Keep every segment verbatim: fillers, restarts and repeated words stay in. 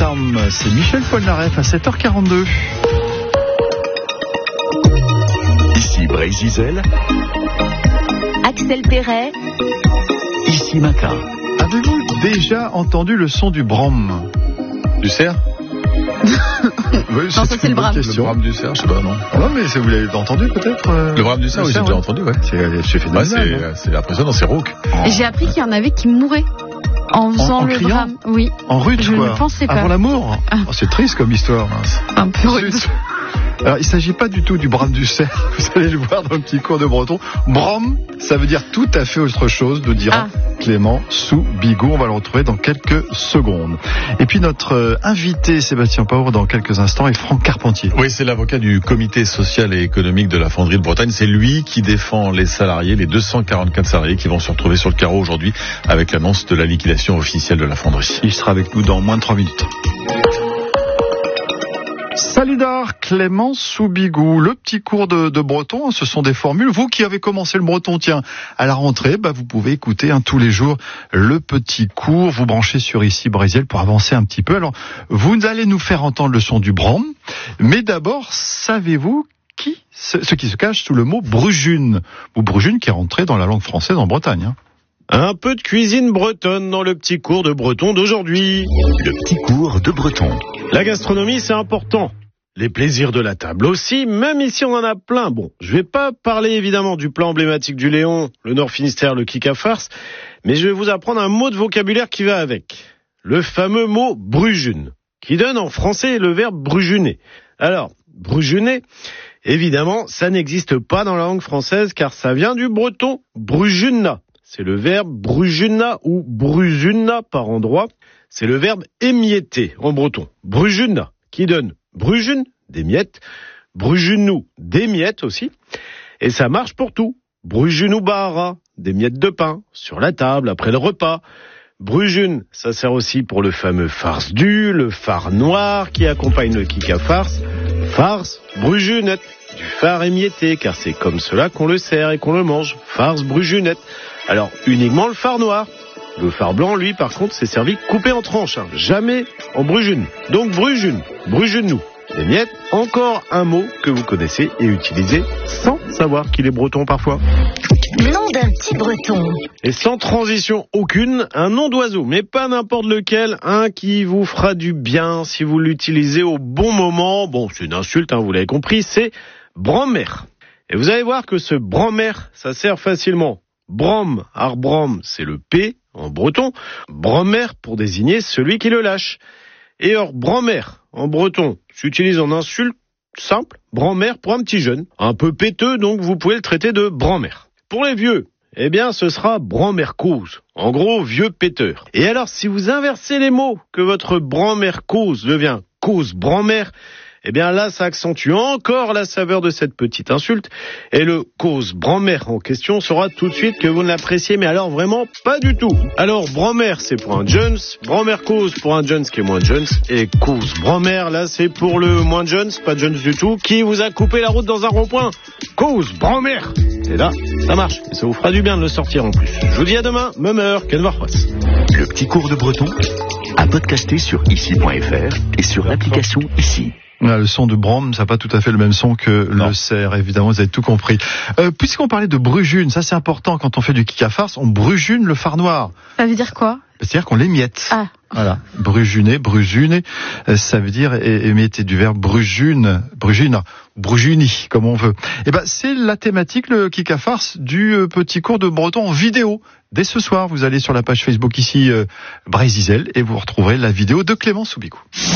Time, c'est Michel Polnareff à sept heures quarante-deux. Ici Brésil. Axel Perret. Ici Matin. Avez-vous déjà entendu le son du brom? Du cerf? Oui, non, ça c'est le brame. Le brame du cerf, je sais pas, non. Non, mais vous l'avez entendu peut-être euh... Le brame du cerf, oui, j'ai déjà entendu, ouais. C'est, c'est phénoménal. Ouais, c'est, c'est impressionnant, c'est rauque. J'ai appris qu'il y en avait qui mouraient en faisant en, en le criant brame. Oui. En rude, je quoi. Je ne pensais pas. Avant l'amour. Ah. Oh, c'est triste comme histoire. Mince. Un peu rude. Alors, il ne s'agit pas du tout du brame du cerf. Vous allez le voir dans le petit cours de breton. Brom, ça veut dire tout à fait autre chose, nous dira ah. Clément Soubigou. On va le retrouver dans quelques secondes. Et puis notre euh, invité, Sébastien Paour, dans quelques instants, est Franck Carpentier. Oui, c'est l'avocat du comité social et économique de la fonderie de Bretagne. C'est lui qui défend les salariés, les deux cent quarante-quatre salariés qui vont se retrouver sur le carreau aujourd'hui avec l'annonce de la liquidation officielle de la fonderie. Il sera avec nous dans moins de trois minutes. Saludar, Clément Soubigou, le petit cours de, de breton, ce sont des formules. Vous qui avez commencé le breton, tiens, à la rentrée, bah, vous pouvez écouter hein, tous les jours le petit cours, vous branchez sur Ici Brésil pour avancer un petit peu. Alors, vous allez nous faire entendre le son du brom, mais d'abord, savez-vous qui, ce, ce qui se cache sous le mot brujune, ou brujune qui est rentré dans la langue française en Bretagne hein. Un peu de cuisine bretonne dans le petit cours de breton d'aujourd'hui. Le petit cours de breton. La gastronomie, c'est important. Les plaisirs de la table aussi, même ici on en a plein. Bon, je vais pas parler évidemment du plat emblématique du Léon, le Nord Finistère, le kick à farce, mais je vais vous apprendre un mot de vocabulaire qui va avec. Le fameux mot brujune, qui donne en français le verbe brujuner. Alors, brujuner, évidemment, ça n'existe pas dans la langue française car ça vient du breton brujuna. C'est le verbe brujuna ou brujuna par endroit. C'est le verbe émietter en breton. Brujuna, qui donne brujune, des miettes, brujunou, des miettes aussi. Et ça marche pour tout. Brujunou bara, des miettes de pain, sur la table, après le repas. Brujune, ça sert aussi pour le fameux farce du, le phare noir qui accompagne le kick à farce. Farce, brujunette, du phare émietté, car c'est comme cela qu'on le sert et qu'on le mange. Farce, brujunette. Alors, uniquement le phare noir. Le phare blanc, lui, par contre, c'est servi coupé en tranches, hein, jamais en brujune. Donc brujune, brujune-nous. Les miettes, encore un mot que vous connaissez et utilisez sans savoir qu'il est breton parfois. Nom d'un petit breton. Et sans transition aucune, un nom d'oiseau, mais pas n'importe lequel, un qui vous fera du bien si vous l'utilisez au bon moment. Bon, c'est une insulte, hein, vous l'avez compris, c'est bromère. Et vous allez voir que ce bromère, ça sert facilement. Brom, arbrom, c'est le P en breton. Bromère pour désigner celui qui le lâche. Et or, bromère en breton s'utilise en insulte simple, bromère pour un petit jeune. Un peu péteux, donc vous pouvez le traiter de bromère. Pour les vieux, eh bien ce sera bromère cause. En gros, vieux péteur. Et alors, si vous inversez les mots, que votre bromère cause devient cause bromère, eh bien là, ça accentue encore la saveur de cette petite insulte. Et le cause bromère en question saura tout de suite que vous ne l'appréciez, mais alors vraiment pas du tout. Alors, bromère, c'est pour un Jones, bromère cause pour un Jones qui est moins Jones, et cause bromère, là, c'est pour le moins Jones, pas Jones du tout, qui vous a coupé la route dans un rond-point. Cause bromère. Et là, ça marche. Et ça vous fera du bien de le sortir en plus. Je vous dis à demain, même heure, Ken Warfras. Le petit cours de breton, à podcaster sur ici point f r et sur l'application Ici. Là, le son de brom, ça n'a pas tout à fait le même son que non. Le cerf, évidemment, vous avez tout compris. Euh, puisqu'on parlait de brujune, ça c'est important, quand on fait du kick à farce, on brujune le phare noir. Ça veut dire quoi? C'est-à-dire qu'on l'émiette. Ah. Voilà, brujuner, brujune, ça veut dire émietter, du verbe brujune, brujune, brujuni, comme on veut. Et ben c'est la thématique, le kick à farce, du petit cours de breton en vidéo. Dès ce soir, vous allez sur la page Facebook ici, euh, Brésil, et vous retrouverez la vidéo de Clément Soubigou.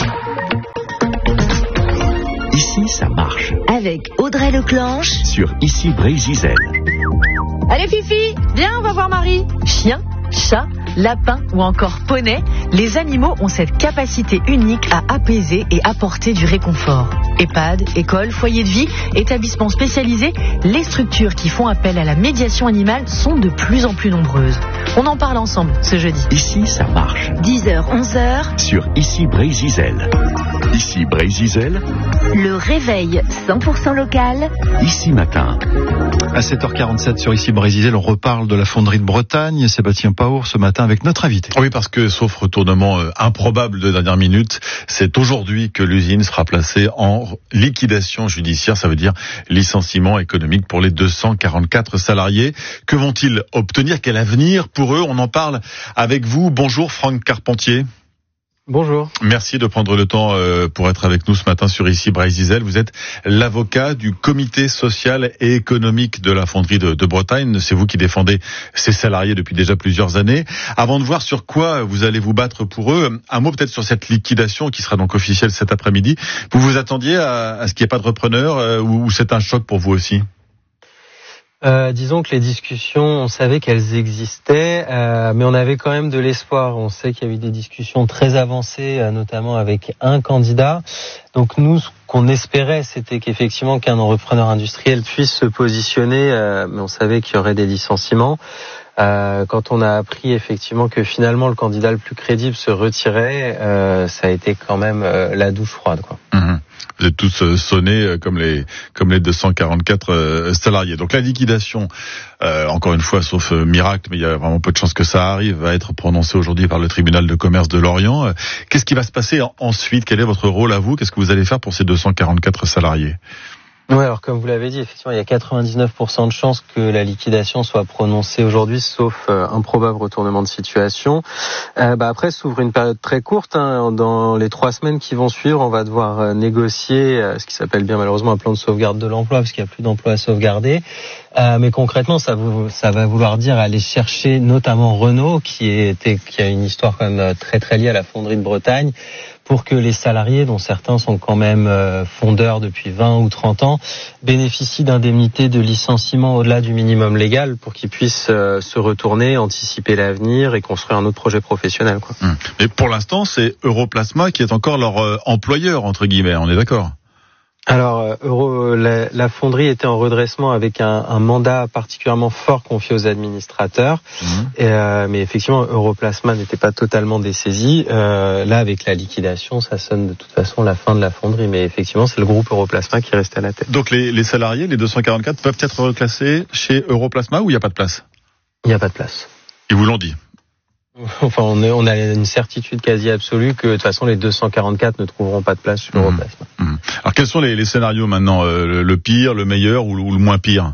Ici, ça marche. Avec Audrey Leclanche. Sur Ici Brésil. Allez Fifi, viens, on va voir Marie. Chien, chat, lapin ou encore poney, les animaux ont cette capacité unique à apaiser et apporter du réconfort. EHPAD, école, foyer de vie, établissements spécialisés, les structures qui font appel à la médiation animale sont de plus en plus nombreuses. On en parle ensemble ce jeudi. Ici, ça marche. dix heures, onze heures. Sur Ici Brésil. Ici Brésil. Le réveil cent pour cent local. Ici Matin. À sept heures quarante-sept sur Ici Brésil, on reparle de la fonderie de Bretagne. Sébastien Paour, ce matin, avec notre invité. Oui, parce que sauf retournement euh, improbable de dernière minute, c'est aujourd'hui que l'usine sera placée en liquidation judiciaire. Ça veut dire licenciement économique pour les deux cent quarante-quatre salariés. Que vont-ils obtenir? Quel avenir pour eux? On en parle avec vous. Bonjour Franck Carpentier. Bonjour. Merci de prendre le temps pour être avec nous ce matin sur Ici Breizizel. Vous êtes l'avocat du comité social et économique de la fonderie de, de Bretagne. C'est vous qui défendez ces salariés depuis déjà plusieurs années. Avant de voir sur quoi vous allez vous battre pour eux, un mot peut-être sur cette liquidation qui sera donc officielle cet après-midi. Vous vous attendiez à, à ce qu'il n'y ait pas de repreneur euh, ou, ou c'est un choc pour vous aussi? Euh, disons que les discussions, on savait qu'elles existaient, euh, mais on avait quand même de l'espoir. On sait qu'il y a eu des discussions très avancées, euh, notamment avec un candidat. Donc nous, ce qu'on espérait, c'était qu'effectivement qu'un repreneur industriel puisse se positionner, euh, mais on savait qu'il y aurait des licenciements. Euh, quand on a appris effectivement que finalement le candidat le plus crédible se retirait, euh, ça a été quand même euh, la douche froide, quoi. Mmh. Vous êtes tous euh, sonnés comme les comme les deux cent quarante-quatre euh, salariés. Donc la liquidation, euh, encore une fois, sauf euh, miracle, mais il y a vraiment peu de chances que ça arrive, va être prononcée aujourd'hui par le tribunal de commerce de Lorient. Euh, qu'est-ce qui va se passer en, ensuite? Quel est votre rôle à vous? Qu'est-ce que vous allez faire pour ces deux cent quarante-quatre salariés? Oui, alors comme vous l'avez dit, effectivement, il y a quatre-vingt-dix-neuf pour cent de chances que la liquidation soit prononcée aujourd'hui, sauf euh, improbable retournement de situation. Euh, bah après, s'ouvre une période très courte. Hein. Dans les trois semaines qui vont suivre, on va devoir euh, négocier euh, ce qui s'appelle bien malheureusement un plan de sauvegarde de l'emploi, parce qu'il n'y a plus d'emploi à sauvegarder. Euh, mais concrètement, ça, vous, ça va vouloir dire aller chercher notamment Renault, qui, était, qui a une histoire quand même très très liée à la fonderie de Bretagne, pour que les salariés, dont certains sont quand même fondeurs depuis vingt ou trente ans, bénéficient d'indemnités de licenciement au-delà du minimum légal pour qu'ils puissent se retourner, anticiper l'avenir et construire un autre projet professionnel, quoi. Mmh. Et pour l'instant, c'est Europlasma qui est encore leur employeur, entre guillemets, on est d'accord? Alors, Euro, la, la fonderie était en redressement avec un, un mandat particulièrement fort confié aux administrateurs. Mmh. Et, euh, mais effectivement, Europlasma n'était pas totalement dessaisi. Euh, là, avec la liquidation, ça sonne de toute façon la fin de la fonderie. Mais effectivement, c'est le groupe Europlasma qui reste à la tête. Donc les, les salariés, les deux cent quarante-quatre, peuvent être reclassés chez Europlasma ou il n'y a pas de place? Il n'y a pas de place. Ils vous l'ont dit? Enfin, on, est, on a une certitude quasi absolue que de toute façon les deux cent quarante-quatre ne trouveront pas de place sur mmh. Europlasma. Mmh. Alors quels sont les, les scénarios maintenant, euh, le pire, le meilleur ou, ou le moins pire?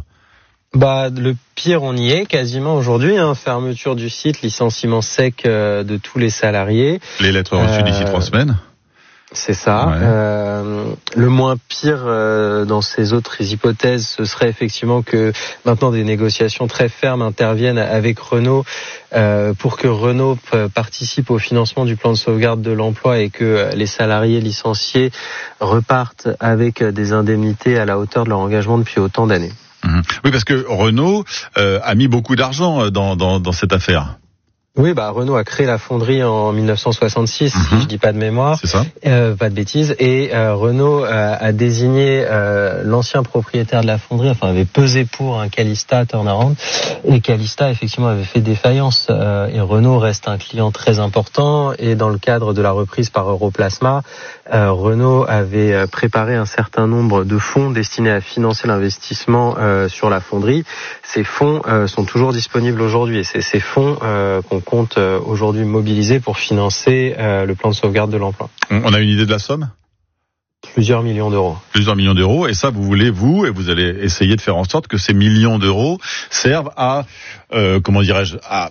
Bah le pire, on y est quasiment aujourd'hui. Hein, fermeture du site, licenciement sec euh, de tous les salariés. Les lettres reçues euh... d'ici trois semaines. C'est ça. Ouais. Euh, le moins pire euh, dans ces autres hypothèses, ce serait effectivement que maintenant des négociations très fermes interviennent avec Renault euh, pour que Renault p- participe au financement du plan de sauvegarde de l'emploi et que les salariés licenciés repartent avec des indemnités à la hauteur de leur engagement depuis autant d'années. Mmh. Oui, parce que Renault euh, a mis beaucoup d'argent dans, dans, dans cette affaire. Oui, bah Renault a créé la fonderie en dix-neuf cent soixante-six, mmh. si je dis pas de mémoire, c'est ça, euh, pas de bêtises. Et euh, Renault euh, a désigné euh, l'ancien propriétaire de la fonderie, enfin avait pesé pour un Calista Turnaround, et Calista effectivement avait fait défaillance. Euh, et Renault reste un client très important. Et dans le cadre de la reprise par Europlasma, euh, Renault avait préparé un certain nombre de fonds destinés à financer l'investissement euh, sur la fonderie. Ces fonds euh, sont toujours disponibles aujourd'hui, et c'est ces fonds euh, qu'on compte aujourd'hui mobiliser pour financer euh, le plan de sauvegarde de l'emploi. On a une idée de la somme ? Plusieurs millions d'euros. Plusieurs millions d'euros, et ça vous voulez, vous, et vous allez essayer de faire en sorte que ces millions d'euros servent à, euh, comment dirais-je, à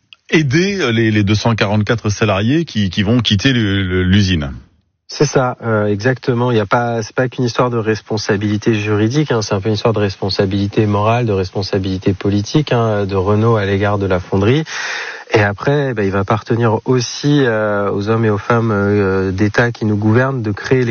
aider les, les deux cent quarante-quatre salariés qui, qui vont quitter l'usine. C'est ça, euh, exactement. Il y a pas, c'est pas qu'une histoire de responsabilité juridique, hein, c'est un peu une histoire de responsabilité morale, de responsabilité politique, hein, de Renault à l'égard de la fonderie. Et après, ben, il va appartenir aussi euh, aux hommes et aux femmes euh, d'État qui nous gouvernent de créer les